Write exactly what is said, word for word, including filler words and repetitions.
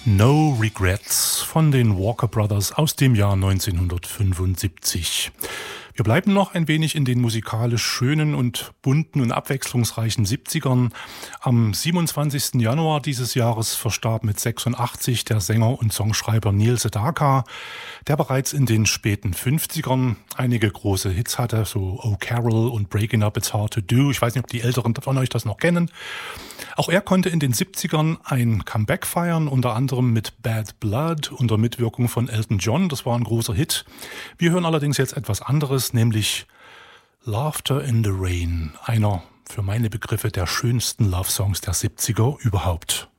No Regrets von den Walker Brothers aus dem Jahr neunzehnhundertfünfundsiebzig. Wir bleiben noch ein wenig in den musikalisch schönen und bunten und abwechslungsreichen siebzigern. Am siebenundzwanzigsten Januar dieses Jahres verstarb mit sechsundachtzig der Sänger und Songschreiber Neil Sedaka, der bereits in den späten fünfzigern einige große Hits hatte, so Oh Carol und Breaking Up It's Hard to Do. Ich weiß nicht, ob die Älteren von euch das noch kennen. Auch er konnte in den siebzigern ein Comeback feiern, unter anderem mit Bad Blood unter Mitwirkung von Elton John. Das war ein großer Hit. Wir hören allerdings jetzt etwas anderes, nämlich Laughter in the Rain, einer für meine Begriffe der schönsten Love-Songs der siebziger überhaupt.